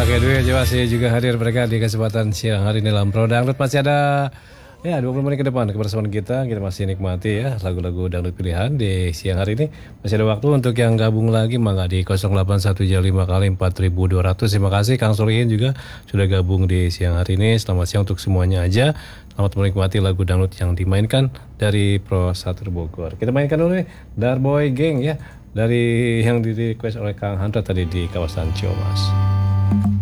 Oke, Dwi masih juga hadir mereka di kesempatan siang hari ini dalam Pro Dangdut. Masih ada 20 menit ke depan kebersamaan kita masih nikmati ya lagu-lagu dangdut pilihan di siang hari ini. Masih ada waktu untuk yang gabung lagi mangga di 081 5 kali 4200. Terima kasih Kang Solihin juga sudah gabung di siang hari ini. Selamat siang untuk semuanya aja. Selamat menikmati lagu dangdut yang dimainkan dari Pro Satur Bogor. Kita mainkan dulu nih Darboy Gang ya, dari yang di request oleh Kang Handra tadi di kawasan Ciamas.